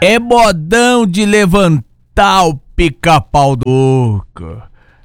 É modão de levantar o pica-pau do oco.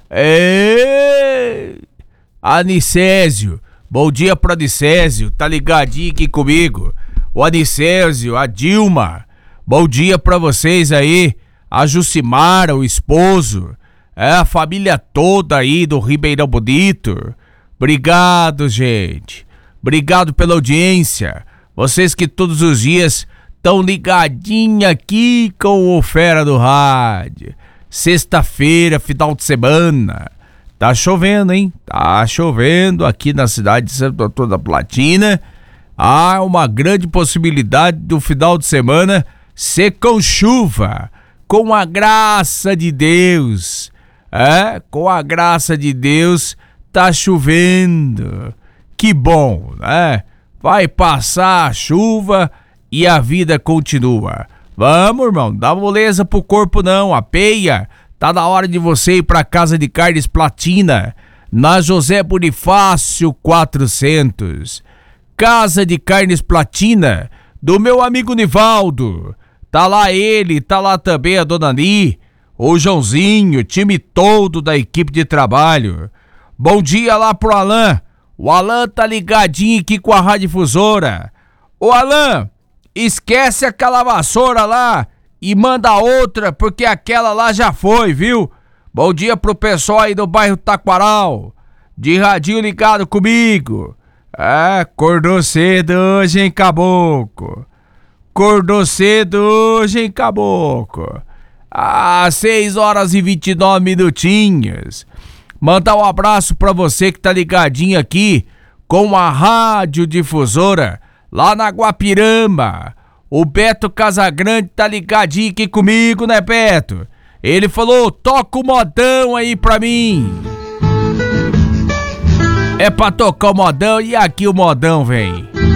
É... Anicésio, bom dia pro Anicésio, tá ligadinho aqui comigo. O Anicésio, a Dilma, bom dia pra vocês aí. A Jucimara, o esposo, a família toda aí do Ribeirão Bonito. Obrigado, gente. Obrigado pela audiência. Vocês que todos os dias tão ligadinho aqui com o Fera do Rádio. Sexta-feira, final de semana. Tá chovendo, hein? Tá chovendo aqui na cidade de Santo Antônio da Platina. Há uma grande possibilidade do final de semana ser com chuva. Com a graça de Deus. Com a graça de Deus tá chovendo. Que bom, né? Vai passar a chuva e a vida continua. Vamos, irmão, dá moleza pro corpo não, apeia. Tá na hora de você ir pra Casa de Carnes Platina, na José Bonifácio 400. Casa de Carnes Platina, do meu amigo Nivaldo. Tá lá ele, tá lá também a Dona Ni, o Joãozinho, o time todo da equipe de trabalho. Bom dia lá pro Alan. O Alan tá ligadinho aqui com a radiodifusora. Ô Alan, esquece aquela vassoura lá e manda outra, porque aquela lá já foi, viu? Bom dia pro pessoal aí do bairro Taquaral, de radinho ligado comigo. Acordou cedo hoje, hein, caboclo? Acordou cedo hoje, hein, caboclo? 6h29. Mandar um abraço pra você que tá ligadinho aqui com a radiodifusora lá na Guapirama. O Beto Casagrande tá ligadinho aqui comigo, né, Beto? Ele falou, toca o modão aí pra mim. É pra tocar o modão e aqui o modão vem.